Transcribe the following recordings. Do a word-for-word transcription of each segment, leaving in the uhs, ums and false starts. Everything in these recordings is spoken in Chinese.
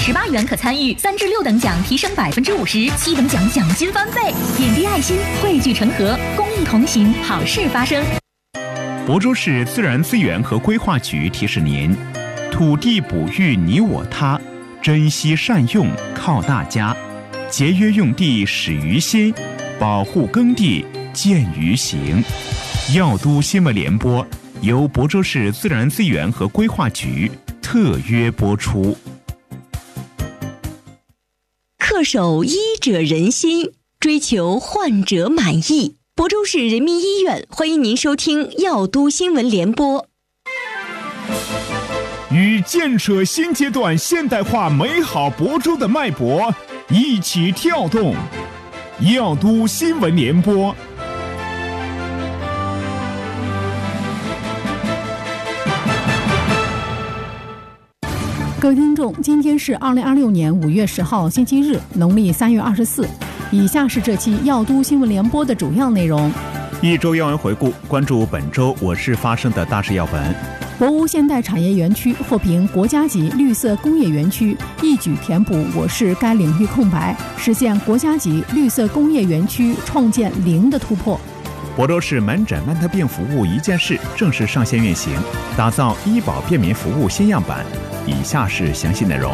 十八元可参与，三至六等奖提升百分之五十，七等奖奖金翻倍。点滴爱心，汇聚成河，公益同行，好事发生。 亳州市自然资源和规划局提示您：土地哺育你我他，珍惜善用靠大家，节约用地始于心，保护耕地见于行。药都新闻联播由亳州市自然资源和规划局特约播出。 恪守医者仁心，追求患者满意。亳州市人民医院欢迎您收听药都新闻联播。 与建设新阶段现代化美好亳州的脉搏一起跳动，药都新闻联播。 各位听众，今天是二零二六年五月十号星期日，农历三月二十四。以下是这期药都新闻联播的主要内容。 一周要闻回顾，关注本周我市发生的大事要闻。 博鳌现代产业园区获评国家级绿色工业园区，一举填补我市该领域空白，实现国家级绿色工业园区创建零的突破。 亳州市门诊慢特病服务一站式正式上线运行，打造医保便民服务新样板。以下是详细内容。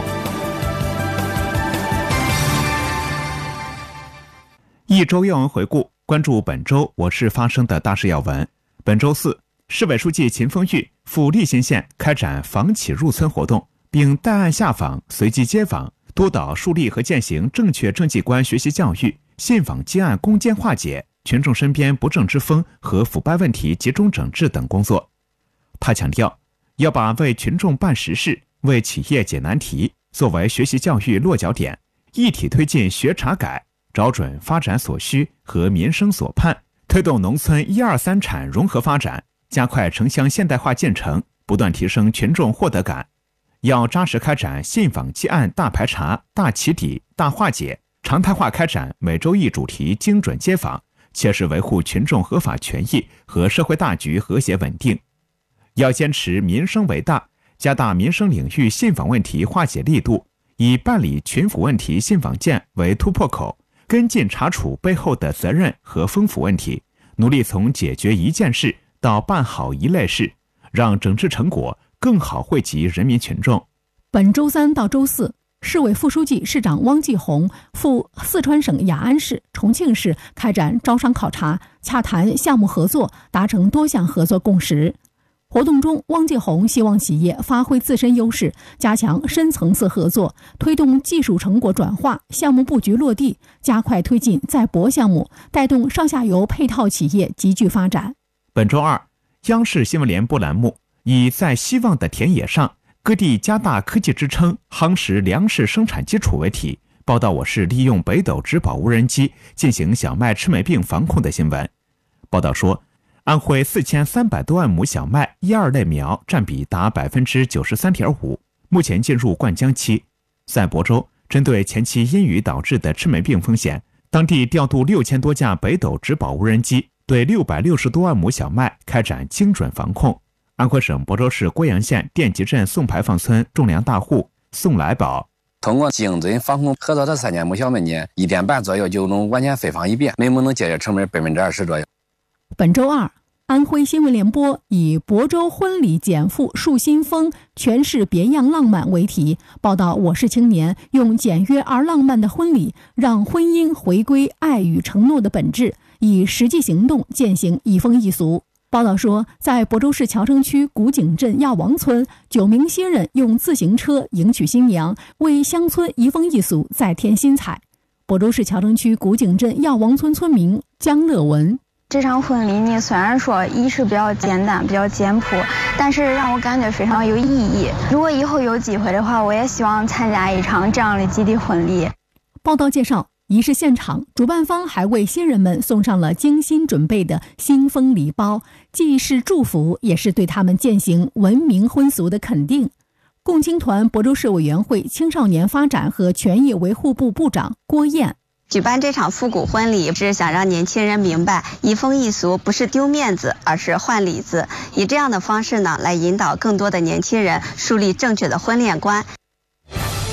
一周要闻回顾，关注本周我市发生的大事要闻。本周四，市委书记秦凤玉赴利辛县开展访企入村活动，并带案下访、随机接访，督导树立和践行正确政绩观学习教育，信访接案攻坚化解群众身边不正之风和腐败问题集中整治等工作。他强调，要把为群众办实事、为企业解难题作为学习教育落脚点，一体推进学查改，找准发展所需和民生所盼，推动农村一二三产融合发展，加快城乡现代化进程，不断提升群众获得感。要扎实开展信访接案大排查、大起底、大化解，常态化开展每周一主题精准接访，切实维护群众合法权益和社会大局和谐稳定。要坚持民生为大，加大民生领域信访问题化解力度，以办理群抚问题信访件为突破口，跟进查处背后的责任和丰富问题，努力从解决一件事到办好一类事，让整治成果更好惠及人民群众。 本周三到周四，市委副书记、市长汪继红赴四川省雅安市、重庆市开展招商考察，洽谈项目合作，达成多项合作共识。活动中，汪继红希望企业发挥自身优势，加强深层次合作，推动技术成果转化、项目布局落地，加快推进在博项目，带动上下游配套企业集聚发展。 本周二，央视新闻联播栏目以在希望的田野上，各地加大科技支撑，夯实粮食生产基础为题，报道我市利用北斗植保无人机进行小麦赤霉病防控的新闻。报道说，安徽四千三百多万亩小麦一二类苗占比达百分之九十三点五，目前进入灌浆期。在亳州，针对前期阴雨导致的赤霉病风险，当地调度六千多架北斗植保无人机，对六百六十多万亩小麦开展精准防控。安徽省亳州市郭阳县电集镇宋牌坊村种粮大户宋来宝， 通过精准防控合作的三千亩小麦呢，一点半左右就能完全飞放一遍，每亩能节约成本百分之二十左右。 本周二，安徽新闻联播以亳州婚礼减负树新风，诠释别样浪漫为题，报道我市青年用简约而浪漫的婚礼，让婚姻回归爱与承诺的本质，以实际行动践行一风一俗。报道说，在亳州市谯城区古井镇亚王村，九名新人用自行车迎娶新娘，为乡村一风一俗再添新彩。亳州市谯城区古井镇亚王村村民江乐文， 这场婚礼呢，虽然说仪式比较简单、比较简朴，但是让我感觉非常有意义。如果以后有机会的话，我也希望参加一场这样的集体婚礼。 报道介绍，仪式现场，主办方还为新人们送上了精心准备的新风礼包，既是祝福，也是对他们践行文明婚俗的肯定。共青团亳州市委员会青少年发展和权益维护部部长郭燕， 举办这场复古婚礼是想让年轻人明白，一风一俗不是丢面子，而是换里子。以这样的方式呢，来引导更多的年轻人树立正确的婚恋观。